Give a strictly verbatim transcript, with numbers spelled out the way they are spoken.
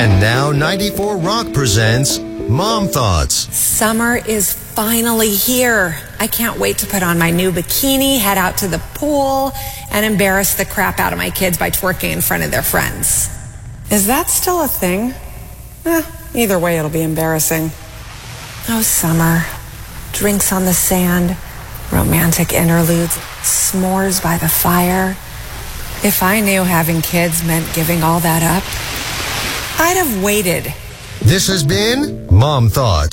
And now ninety-four Rock presents Mom Thoughts. Summer is finally here. I can't wait to put on my new bikini, head out to the pool, and embarrass the crap out of my kids by twerking in front of their friends. Is that still a thing? Eh, either way, it'll be embarrassing. Oh, summer. Drinks on the sand, romantic interludes, s'mores by the fire. If I knew having kids meant giving all that up, I'd have waited. This has been Mom Thoughts.